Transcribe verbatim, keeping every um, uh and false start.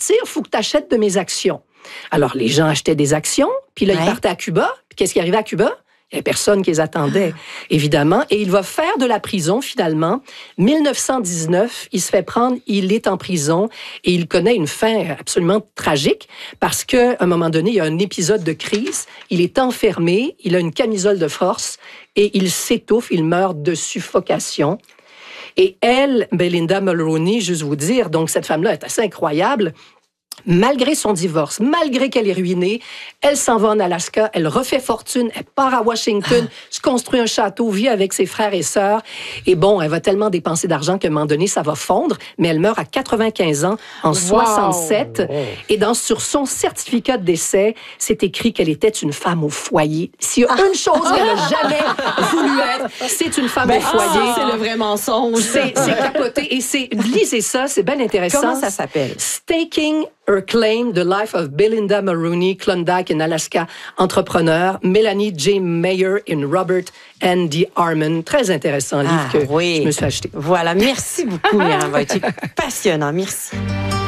partir, il faut que tu achètes de mes actions. » Alors, les gens achetaient des actions, puis là, ouais. ils partaient à Cuba. Puis qu'est-ce qui arrivait à Cuba? Il n'y avait personne qui les attendait, évidemment. Et il va faire de la prison, finalement. dix-neuf cent dix-neuf, il se fait prendre, il est en prison et il connaît une fin absolument tragique parce qu'à un moment donné, il y a un épisode de crise. Il est enfermé, il a une camisole de force et il s'étouffe, il meurt de suffocation. Et elle, Belinda Mulroney, juste vous dire, donc cette femme-là est assez incroyable. Malgré son divorce, malgré qu'elle est ruinée, elle s'en va en Alaska, elle refait fortune, elle part à Washington, ah. se construit un château, vit avec ses frères et sœurs. Et bon, elle va tellement dépenser d'argent qu'à un moment donné, ça va fondre, mais elle meurt à quatre-vingt-quinze ans, en wow. soixante-sept. Oh. Et dans, sur son certificat de décès, c'est écrit qu'elle était une femme au foyer. S'il y a ah. une chose qu'elle n'a jamais voulu être, c'est une femme ben, au foyer. Ah, c'est le vrai mensonge. C'est, c'est capoté. Et c'est, lisez ça, c'est bien intéressant. Comment ça s'appelle? Staking Her Claim, The Life of Belinda Mulroney, Klondike in Alaska, entrepreneur, Melanie J. Mayer in Robert and D. Harmon. Très intéressant livre ah, que oui. je me suis acheté. Voilà, merci beaucoup, Myriam. Ça a été passionnant, merci.